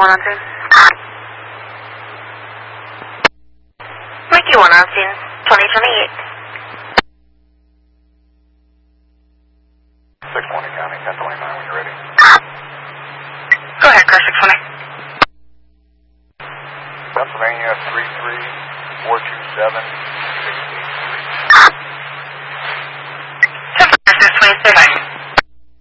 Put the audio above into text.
1 on scene. Mikey 1 on scene, 2028. 620 County, 1029 when you're ready. Go ahead, car 620. Pennsylvania 33427 683. 626.